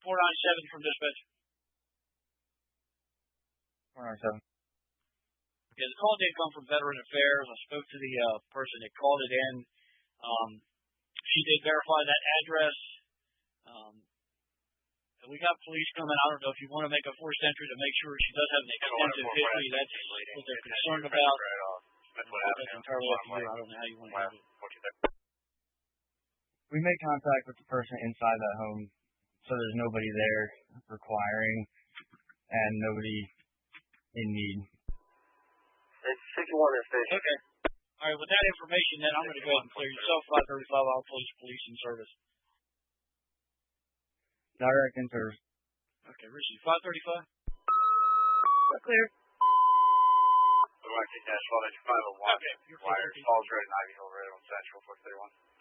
497 from dispatch. 497. Okay, the call did come from Veteran Affairs. I spoke to the person that called it in. She did verify that address. And we got police coming. I don't know if you want to make a forced entry to make sure she does have an extensive history. That's what they're concerned about. That's entirely up to you. I don't know how you want to do it. We made contact with the person inside that home, so there's nobody there requiring and nobody in need. It's 61 in station. Okay. All right, with that information, then I'm going to go ahead and clear yourself 535 Isle Police and Service. Direct in service. Okay, Richie, 535? We're clear. Dash 501. Okay, you're Wire, clear. Falls Road and Ivy Hill Road on Central 431.